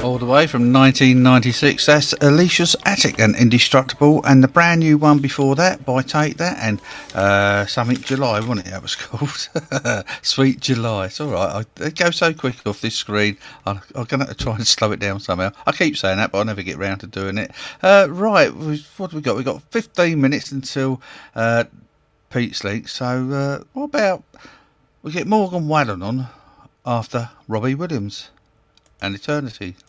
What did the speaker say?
All the way from 1996, that's Alicia's Attic and Indestructible, and the brand new one before that by Take That and something July, wasn't it? That was called Sweet July. It's all right. It goes so quick off this screen. I'm going to have to try and slow it down somehow. I keep saying that, but I never get round to doing it. Right, what have we got? We've got 15 minutes until Pete's Link. So what about we get Morgan Wallen on after Robbie Williams and Eternity?